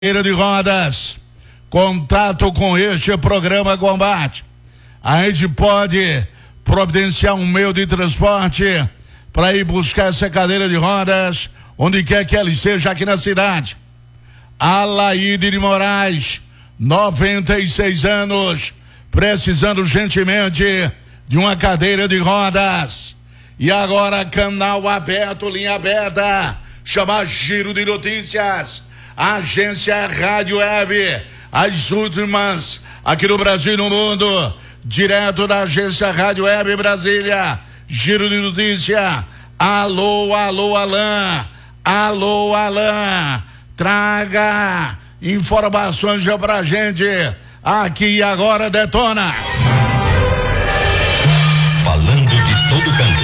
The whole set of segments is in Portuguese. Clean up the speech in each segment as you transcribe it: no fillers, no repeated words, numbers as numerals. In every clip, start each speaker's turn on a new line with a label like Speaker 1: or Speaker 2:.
Speaker 1: cadeira de rodas, contato com este programa Combate. A gente pode providenciar um meio de transporte para ir buscar essa cadeira de rodas onde quer que ela esteja aqui na cidade. Alaide de Moraes, 96 anos, precisando urgentemente de uma cadeira de rodas. E agora canal aberto, linha aberta, chama Giro de Notícias, Agência Rádio Web, as últimas aqui no Brasil e no mundo, direto da Agência Rádio Web Brasília, Giro de Notícia. Alô, alô, Alain, alô, Alain, traga informações já pra gente, aqui e agora detona.
Speaker 2: Falando de todo canto.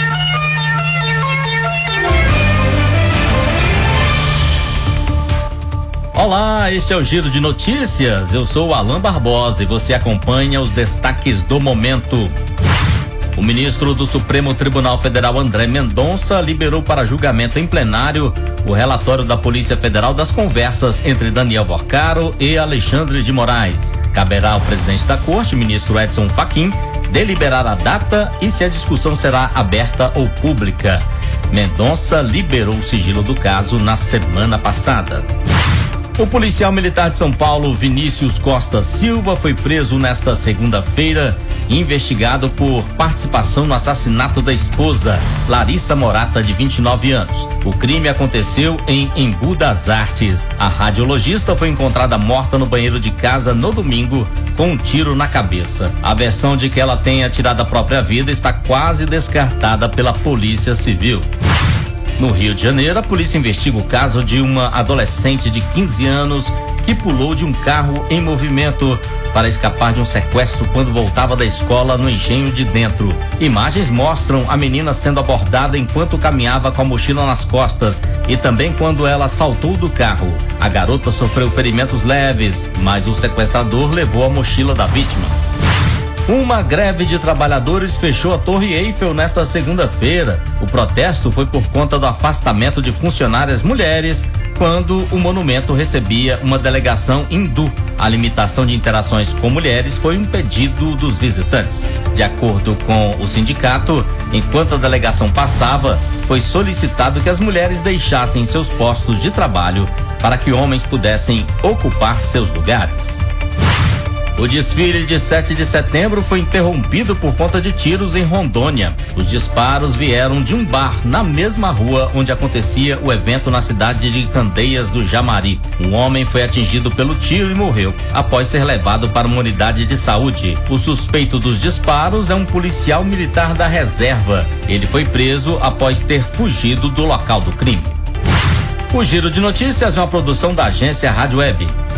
Speaker 2: Olá, este é o Giro de Notícias. Eu sou o Alain Barbosa e você acompanha os destaques do momento. O ministro do Supremo Tribunal Federal, André Mendonça, liberou para julgamento em plenário o relatório da Polícia Federal das conversas entre Daniel Porcaro e Alexandre de Moraes. Caberá ao presidente da Corte, ministro Edson Fachin, deliberar a data e se a discussão será aberta ou pública. Mendonça liberou o sigilo do caso na semana passada. O policial militar de São Paulo, Vinícius Costa Silva, foi preso nesta segunda-feira, investigado por participação no assassinato da esposa, Larissa Morata, de 29 anos. O crime aconteceu em Embu das Artes. A radiologista foi encontrada morta no banheiro de casa no domingo, com um tiro na cabeça. A versão de que ela tenha tirado a própria vida está quase descartada pela Polícia Civil. No Rio de Janeiro, a polícia investiga o caso de uma adolescente de 15 anos que pulou de um carro em movimento para escapar de um sequestro quando voltava da escola no Engenho de Dentro. Imagens mostram a menina sendo abordada enquanto caminhava com a mochila nas costas e também quando ela saltou do carro. A garota sofreu ferimentos leves, mas o sequestrador levou a mochila da vítima. Uma greve de trabalhadores fechou a Torre Eiffel nesta segunda-feira. O protesto foi por conta do afastamento de funcionárias mulheres quando o monumento recebia uma delegação hindu. A limitação de interações com mulheres foi um pedido dos visitantes. De acordo com o sindicato, enquanto a delegação passava, foi solicitado que as mulheres deixassem seus postos de trabalho para que homens pudessem ocupar seus lugares. O desfile de 7 de setembro foi interrompido por conta de tiros em Rondônia. Os disparos vieram de um bar na mesma rua onde acontecia o evento na cidade de Candeias do Jamari. Um homem foi atingido pelo tiro e morreu após ser levado para uma unidade de saúde. O suspeito dos disparos é um policial militar da reserva. Ele foi preso após ter fugido do local do crime. O Giro de Notícias é uma produção da Agência Rádio Web.